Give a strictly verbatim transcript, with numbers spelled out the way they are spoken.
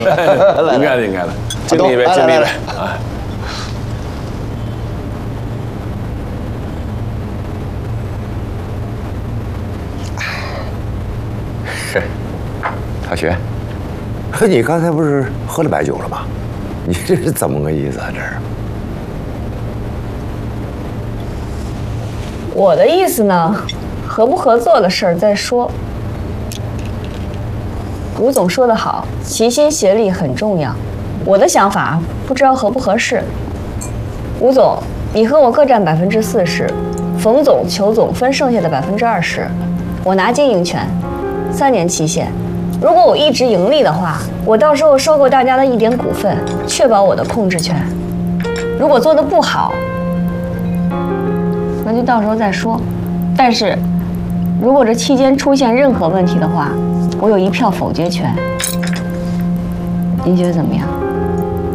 应该的，应该的。敬你一杯，敬你一杯啊！ 是，小雪，你刚才不是喝了白酒了吗？你这是怎么个意思啊？这是？ 我的意思呢，合不合作的事儿再说。吴总说得好，齐心协力很重要。我的想法不知道合不合适。吴总，你和我各占百分之四十，冯总、裘总分剩下的百分之二十，我拿经营权，三年期限。如果我一直盈利的话，我到时候收购大家的一点股份，确保我的控制权。如果做得不好，那就到时候再说。但是，如果这期间出现任何问题的话，我有一票否决权。您觉得怎么样？